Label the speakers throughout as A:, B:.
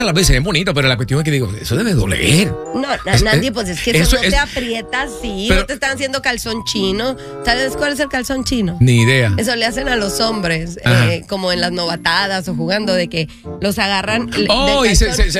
A: las veces es bonito, pero la cuestión es que digo, eso debe doler.
B: No, Nandi, pues es que eso no te aprieta así,
A: pero,
B: no te están haciendo calzón chino. ¿Sabes cuál es el calzón chino?
A: Ni idea.
B: Eso le hacen a los hombres, como en las novatadas o jugando, de que los agarran
A: y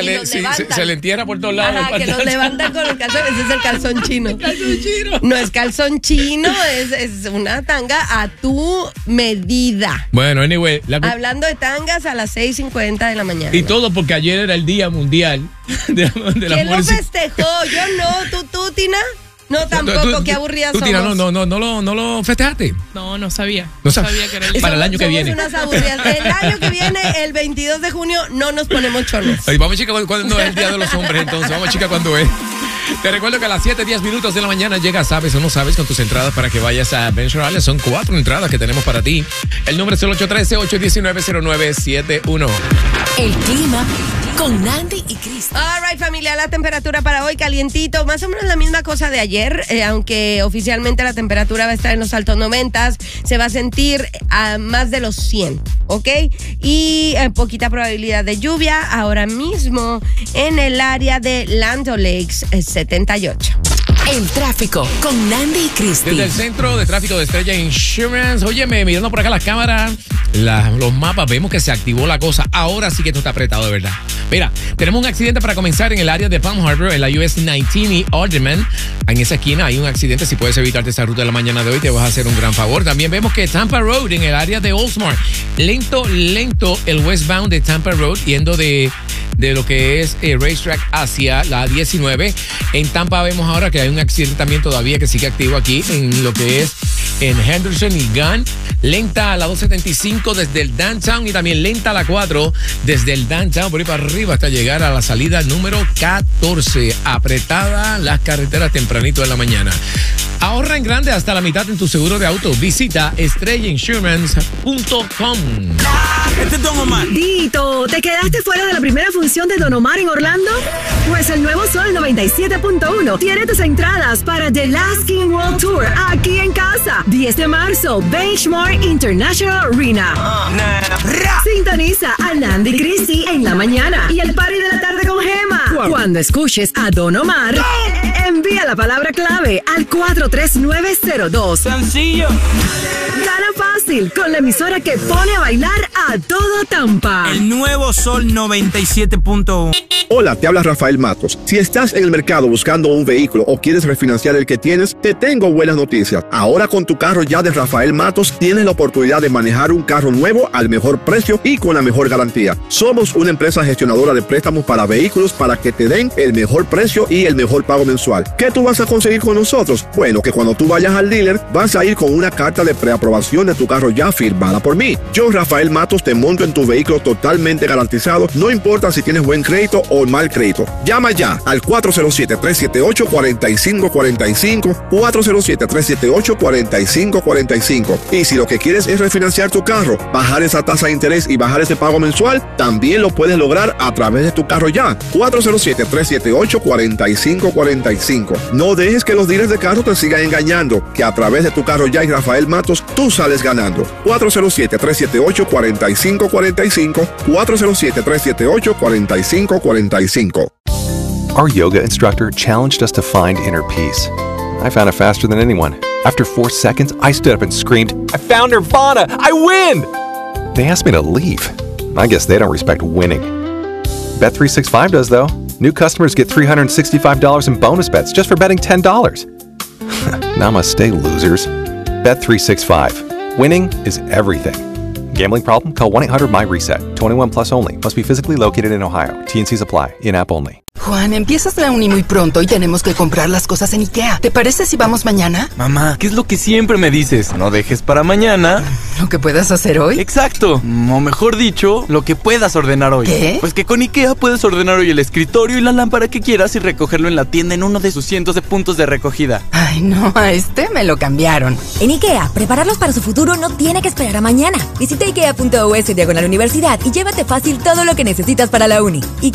A: se le entierra por todos lados.
B: Ajá, que los levantan con el calzón, ese es el calzón chino.
A: Calzón chino.
B: No es calzón chino, es una tanga a tu medida.
A: Bueno, anyway.
B: Hablando de tangas a las 6:50 de la mañana.
A: Y todo porque ayer era el Día Mundial de la Mujer.
B: ¿Quién lo festejó? Yo no. ¿Tú, Tina? No, tampoco, qué aburrida somos.
A: Tina, no lo festejaste.
C: No sabía.
A: No sabía
C: que era el
A: para el año que viene.
B: Unas aburridas. El año que viene, el 22 de junio, no nos ponemos chones.
A: Ay, vamos, chica, cuando es el Día de los Hombres, entonces. Vamos, chica, cuando es. Te recuerdo que a las 7:10 de la mañana llega Sabes o No Sabes con tus entradas para que vayas a Ben Shirley. Son 4 entradas que tenemos para ti. El número es el 813-819-0971.
D: El clima con Nandi y Cristi.
B: All right, familia, la temperatura para hoy calientito, más o menos la misma cosa de ayer, aunque oficialmente la temperatura va a estar en los altos 90s, se va a sentir a más de los 100, ¿ok? Y poquita probabilidad de lluvia ahora mismo en el área de Land O'Lakes, 78.
D: El tráfico con Nandi y Cristi.
A: Desde el centro de tráfico de Estrella Insurance. Óyeme, mirando por acá las cámaras, los mapas, vemos que se activó la cosa. Ahora sí que esto está apretado de verdad. Mira, tenemos un accidente para comenzar en el área de Palm Harbor, en la US 19 y Alderman. En esa esquina hay un accidente. Si puedes evitarte esa ruta de la mañana de hoy, te vas a hacer un gran favor. También vemos que Tampa Road, en el área de Oldsmar, lento el westbound de Tampa Road, yendo de lo que es Racetrack hacia la 19. En Tampa vemos ahora que hay un accidente también todavía que sigue activo aquí en lo que es en Henderson y Gunn. Lenta a la 275 desde el downtown y también lenta a la 4 desde el downtown por ahí para arriba hasta llegar a la salida número 14. Apretada las carreteras tempranito de la mañana. Ahorra en grande hasta la mitad en tu seguro de auto. Visita estrellainsurance.com.
E: Este es Don Omar.
F: Dito, ¿te quedaste fuera de la primera función de Don Omar en Orlando? Pues el Nuevo Sol 97.1 tiene tus entradas para The Last King World Tour aquí en casa. 10 de marzo, Benchmark International Arena. Sintoniza a Nandi Cristi en la mañana y el party de la tarde con Gema. Cuando escuches a Don Omar, envía la palabra clave al 43902.
E: Sencillo.
F: Gana fácil con la emisora que pone a bailar a todo Tampa.
E: El Nuevo Sol 97.1.
G: Hola, te habla Rafael Matos. Si estás en el mercado buscando un vehículo o quieres refinanciar el que tienes, te tengo buenas noticias. Ahora con tu carro ya de Rafael Matos tienes la oportunidad de manejar un carro nuevo al mejor precio y con la mejor garantía. Somos una empresa gestionadora de préstamos para vehículos para que te den el mejor precio y el mejor pago mensual. ¿Qué tú vas a conseguir con nosotros? Bueno, que cuando tú vayas al dealer vas a ir con una carta de preaprobación de tu carro ya firmada por mí. Yo, Rafael Matos, te monto en tu vehículo totalmente garantizado, no importa si tienes buen crédito o mal crédito. Llama ya al 407-378-4545, 407-378-4545. Y si lo que quieres es refinanciar tu carro, bajar esa tasa de interés y bajar ese pago mensual, también lo puedes lograr a través de tu carro ya. 407-378-4545. No dejes que los dealers de carro te sigan engañando, que a través de tu carro ya y Rafael Matos, tú sales ganando. 407-378-4545, 407-378-4545.
H: Our yoga instructor challenged us to find inner peace. I found it faster than anyone. After 4 seconds, I stood up and screamed, "I found Nirvana! I win!" They asked me to leave. I guess they don't respect winning. Bet365 does, though. New customers get $365 in bonus bets just for betting $10. Namaste, losers. Bet365. Winning is everything. Gambling problem? Call 1-800-MY-RESET. 21 plus only. Must be physically located in Ohio. T&Cs apply. In-app only.
I: Juan, empiezas la uni muy pronto y tenemos que comprar las cosas en IKEA. ¿Te parece si vamos mañana?
J: Mamá, ¿qué es lo que siempre me dices? No dejes para mañana
I: ¿lo que puedas hacer hoy?
J: Exacto, o mejor dicho, lo que puedas ordenar hoy.
I: ¿Qué?
J: Pues que con IKEA puedes ordenar hoy el escritorio y la lámpara que quieras y recogerlo en la tienda en uno de sus cientos de puntos de recogida.
I: Ay, no, a este me lo cambiaron.
K: En IKEA, prepararlos para su futuro no tiene que esperar a mañana. Visita ikea.us/universidad y llévate fácil todo lo que necesitas para la uni. IKEA.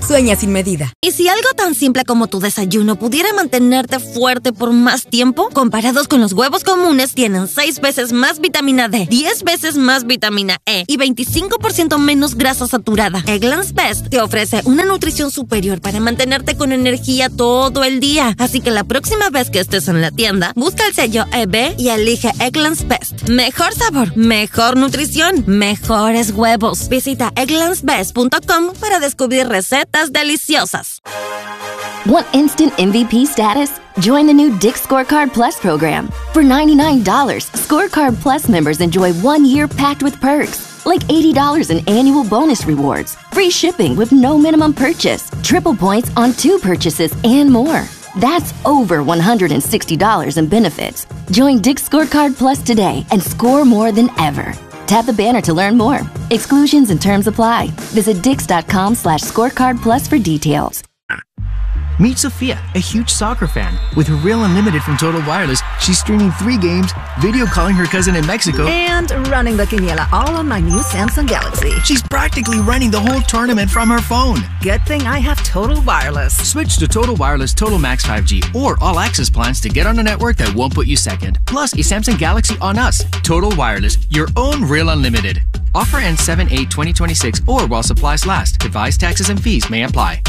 K: Sueña sin medida.
C: ¿Y si algo tan simple como tu desayuno pudiera mantenerte fuerte por más tiempo? Comparados con los huevos comunes, tienen 6 veces más vitamina D, 10 veces más vitamina E y 25% menos grasa saturada. Eggland's Best te ofrece una nutrición superior para mantenerte con energía todo el día. Así que la próxima vez que estés en la tienda, busca el sello EB y elige Eggland's Best. Mejor sabor, mejor nutrición, mejores huevos. Visita egglandsbest.com para descubrir recetas deliciosas.
L: Want instant MVP status? Join the new Dick's Scorecard Plus program. For $99, Scorecard Plus members enjoy 1 year packed with perks, like $80 in annual bonus rewards, free shipping with no minimum purchase, triple points on 2 purchases, and more. That's over $160 in benefits. Join Dick's Scorecard Plus today and score more than ever. Tap the banner to learn more. Exclusions and terms apply. Visit dix.com/scorecard plus for details.
M: Meet Sophia, a huge soccer fan. With her Real Unlimited from Total Wireless, she's streaming 3 games, video calling her cousin in Mexico,
F: And running the quiniela all on my new Samsung Galaxy.
M: she's practically running the whole tournament from her phone.
F: Good thing I have Total Wireless.
M: Switch to Total Wireless Total Max 5G or All Access plans to get on a network that won't put you second. Plus, a Samsung Galaxy on us. Total Wireless, your own Real Unlimited. Offer ends 7/8/2026 or while supplies last. Device taxes and fees may apply.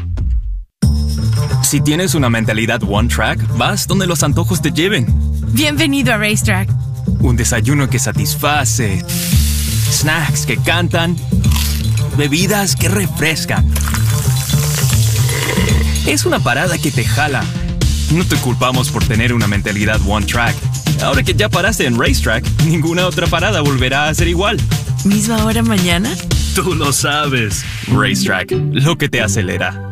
N: Si tienes una mentalidad One Track, vas donde los antojos te lleven.
O: Bienvenido a Racetrack.
N: Un desayuno que satisface, snacks que cantan, bebidas que refrescan. Es una parada que te jala. No te culpamos por tener una mentalidad One Track. Ahora que ya paraste en Racetrack, ninguna otra parada volverá a ser igual.
O: ¿Misma hora mañana?
N: Tú lo sabes. Racetrack, lo que te acelera.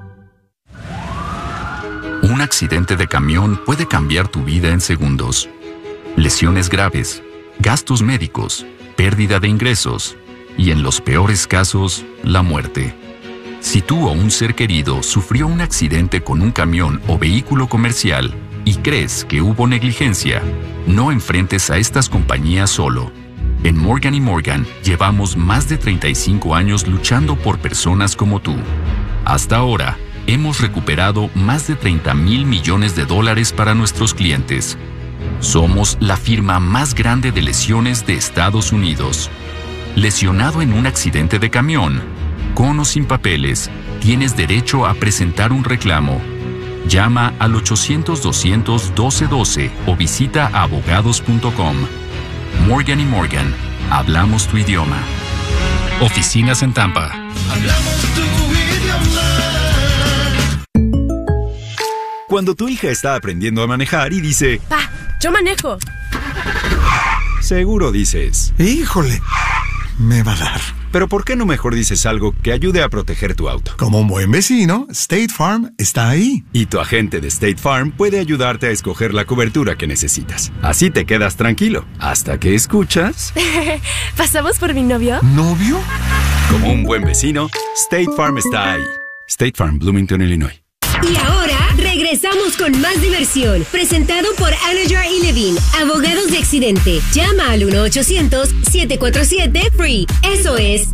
P: Un accidente de camión puede cambiar tu vida en segundos. Lesiones graves, gastos médicos, pérdida de ingresos y, en los peores casos, la muerte. Si tú o un ser querido sufrió un accidente con un camión o vehículo comercial y crees que hubo negligencia, no enfrentes a estas compañías solo. En Morgan & Morgan llevamos más de 35 años luchando por personas como tú. Hasta ahora, hemos recuperado más de $30,000 millones para nuestros clientes. Somos la firma más grande de lesiones de Estados Unidos. Lesionado en un accidente de camión, con o sin papeles, tienes derecho a presentar un reclamo. Llama al 800-200-1212 o visita abogados.com. Morgan & Morgan. Hablamos tu idioma. Oficinas en Tampa.
Q: Hablamos tu idioma. Cuando tu hija está aprendiendo a manejar y dice,
O: Pa, yo manejo.
Q: seguro dices, híjole, me va a dar. Pero ¿por qué no mejor dices algo que ayude a proteger tu auto?
R: Como un buen vecino, State Farm está ahí.
Q: Y tu agente de State Farm puede ayudarte a escoger la cobertura que necesitas. Así te quedas tranquilo, hasta que escuchas...
O: ¿Pasamos por mi novio?
Q: ¿Novio? Como un buen vecino, State Farm está ahí. State Farm, Bloomington, Illinois.
S: Y ahora regresamos con más diversión, presentado por Anajar y Levine, abogados de accidente. Llama al 1-800-747-FREE. Eso es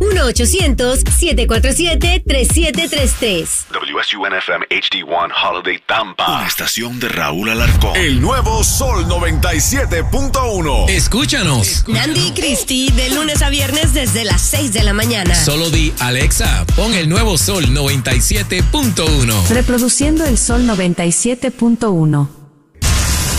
S: 1-800-747-3733.
T: WSUN-FM HD1 Holiday Tampa. Una estación de Raúl Alarcón.
U: El nuevo Sol 97.1.
A: Escúchanos.
B: Nandi y Cristi, de lunes a viernes desde las 6 de la mañana.
A: Solo di, Alexa, pon el nuevo Sol 97.1.
V: Reproduciendo el Sol 97.1.